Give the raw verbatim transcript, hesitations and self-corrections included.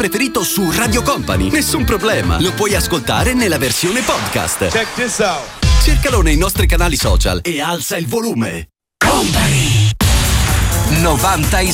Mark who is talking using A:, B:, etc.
A: preferito su Radio Company. Nessun problema, lo puoi ascoltare nella versione podcast.
B: Check this out.
A: Cercalo nei nostri canali social e alza il volume. Company novanta